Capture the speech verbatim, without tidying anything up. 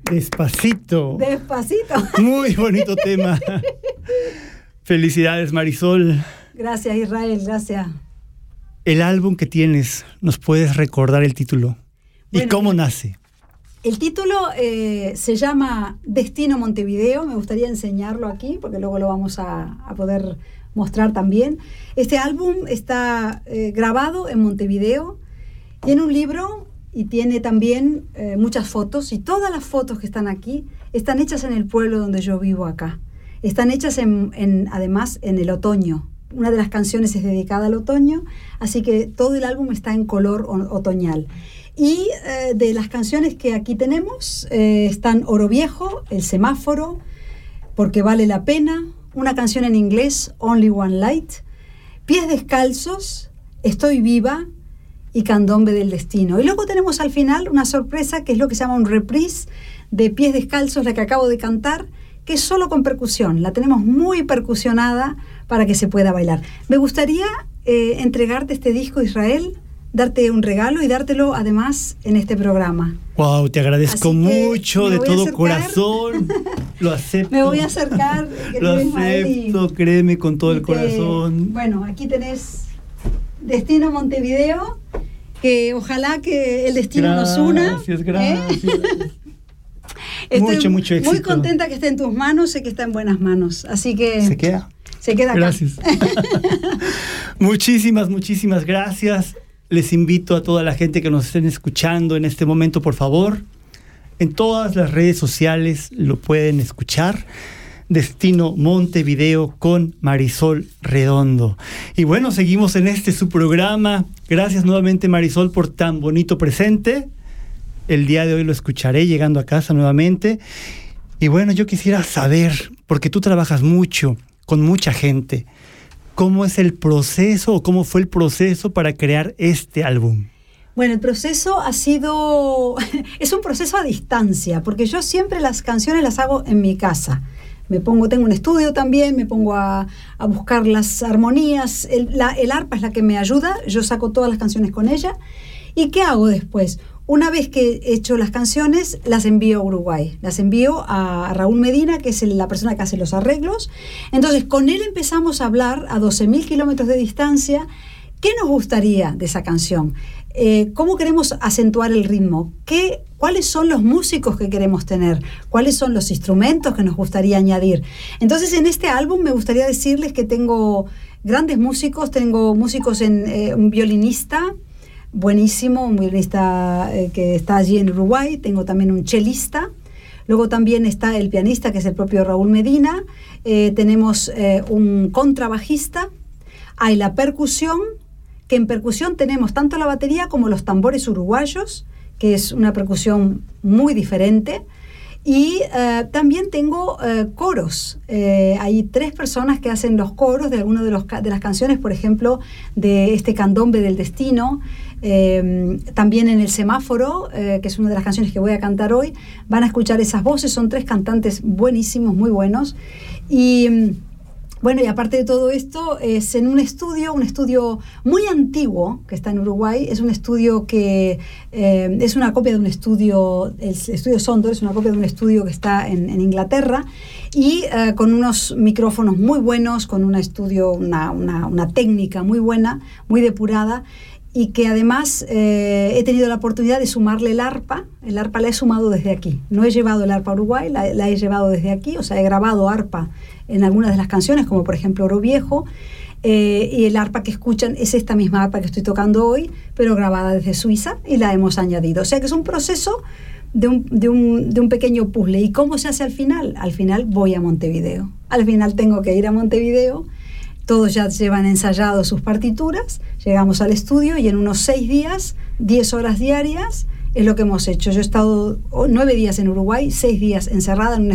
Despacito. Despacito. Muy bonito tema. Felicidades, Marisol. Gracias, Israel, gracias. El álbum que tienes, ¿nos puedes recordar el título? ¿Y bueno, cómo nace? El título eh, se llama Destino Montevideo. Me gustaría enseñarlo aquí porque luego lo vamos a, a poder mostrar también. Este álbum está eh, grabado en Montevideo. Tiene un libro y tiene también eh, muchas fotos. Y todas las fotos que están aquí están hechas en el pueblo donde yo vivo acá. Están hechas en, en, además en el otoño. Una de las canciones es dedicada al otoño, así que todo el álbum está en color otoñal. Y eh, de las canciones que aquí tenemos eh, están Oro Viejo, El Semáforo, Porque Vale la Pena, una canción en inglés, Only One Light, Pies Descalzos, Estoy Viva y Candombe del Destino. Y luego tenemos al final una sorpresa que es lo que se llama un reprise de Pies Descalzos, la que acabo de cantar, que es solo con percusión. La tenemos muy percusionada para que se pueda bailar. Me gustaría eh, entregarte este disco, Israel, darte un regalo y dártelo además en este programa. Wow, te agradezco mucho de todo corazón. Lo acepto. Me voy a acercar. Lo acepto, y, créeme, con todo el te, corazón. Bueno, aquí tenés Destino Montevideo, que ojalá que el destino gracias, nos una. Gracias, gracias. ¿eh? Estoy mucho, mucho éxito. Muy contenta que esté en tus manos, sé que está en buenas manos. Así que... Se queda. Se queda acá. Gracias. Muchísimas, muchísimas gracias. Les invito a toda la gente que nos estén escuchando en este momento, por favor, en todas las redes sociales lo pueden escuchar. Destino Montevideo con Marisol Redondo. Y bueno, seguimos en este su programa. Gracias nuevamente, Marisol, por tan bonito presente. El día de hoy lo escucharé llegando a casa nuevamente. Y bueno, yo quisiera saber, porque tú trabajas mucho con mucha gente, ¿cómo es el proceso o cómo fue el proceso para crear este álbum? Bueno, el proceso ha sido... es un proceso a distancia, porque yo siempre las canciones las hago en mi casa. Me pongo, tengo un estudio también, me pongo a, a buscar las armonías. El, la, el arpa es la que me ayuda, yo saco todas las canciones con ella. ¿Y qué hago después? Una vez que he hecho las canciones, las envío a Uruguay. Las envío a Raúl Medina, que es la persona que hace los arreglos. Entonces, con él empezamos a hablar a doce mil kilómetros de distancia. ¿Qué nos gustaría de esa canción? Eh, ¿Cómo queremos acentuar el ritmo? ¿Qué, ¿Cuáles son los músicos que queremos tener? ¿Cuáles son los instrumentos que nos gustaría añadir? Entonces, en este álbum me gustaría decirles que tengo grandes músicos. Tengo músicos en eh, un violinista buenísimo, un violinista eh, que está allí en Uruguay. Tengo también un chelista. Luego también está el pianista, que es el propio Raúl Medina. Eh, tenemos eh, un contrabajista. Hay la percusión, que en percusión tenemos tanto la batería como los tambores uruguayos, que es una percusión muy diferente. Y eh, también tengo eh, coros. Eh, hay tres personas que hacen los coros de algunas de, los, de las canciones, por ejemplo, de este Candombe del Destino. Eh, también en El Semáforo, eh, que es una de las canciones que voy a cantar hoy, van a escuchar esas voces. Son tres cantantes buenísimos, muy buenos. Y bueno, y aparte de todo esto, es en un estudio, un estudio muy antiguo que está en Uruguay. Es un estudio que eh, es una copia de un estudio, el estudio Sondor es una copia de un estudio que está en, en Inglaterra, y eh, con unos micrófonos muy buenos, con un estudio, una, una, una técnica muy buena, muy depurada, y que además eh, he tenido la oportunidad de sumarle el arpa. El arpa la he sumado desde aquí. No he llevado el arpa a Uruguay, la, la he llevado desde aquí, o sea, he grabado arpa en algunas de las canciones, como por ejemplo Oro Viejo, eh, y el arpa que escuchan es esta misma arpa que estoy tocando hoy, pero grabada desde Suiza, y la hemos añadido. O sea que es un proceso de un, de un, de un pequeño puzzle. ¿Y cómo se hace al final? Al final voy a Montevideo. Al final tengo que ir a Montevideo. Todos ya llevan ensayado sus partituras, llegamos al estudio y en unos seis días, diez horas diarias, es lo que hemos hecho. Yo he estado nueve días en Uruguay, seis días encerrada en un